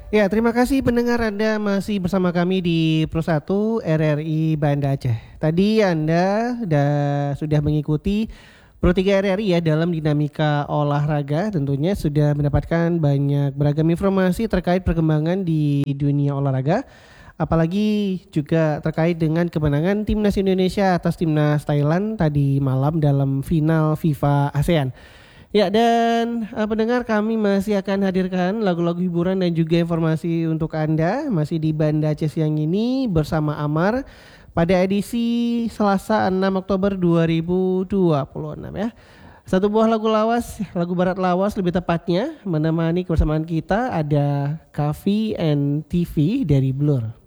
Ya, terima kasih pendengar Anda masih bersama kami di Pro 1 RRI Banda Aceh. Tadi Anda sudah mengikuti Pro 3 RRI ya dalam dinamika olahraga, tentunya sudah mendapatkan banyak beragam informasi terkait perkembangan di dunia olahraga. Apalagi juga terkait dengan kemenangan timnas Indonesia atas timnas Thailand tadi malam dalam final FIFA ASEAN. Ya, dan pendengar, kami masih akan hadirkan lagu-lagu hiburan dan juga informasi untuk Anda masih di Banda Aceh siang ini bersama Amar pada edisi Selasa 6 Oktober 2026 ya. Satu buah lagu lawas, lagu barat lawas lebih tepatnya, menemani kebersamaan kita ada Coffee and TV dari Blur.